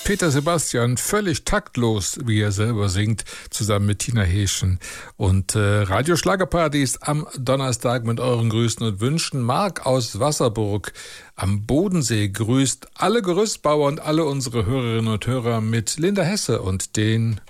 Peter Sebastian, völlig taktlos, wie er selber singt, zusammen mit Tina Heeschen. Und Radio Schlagerparadies am Donnerstag mit euren Grüßen und Wünschen. Marc aus Wasserburg am Bodensee grüßt alle Gerüstbauer und alle unsere Hörerinnen und Hörer mit Linda Hesse und den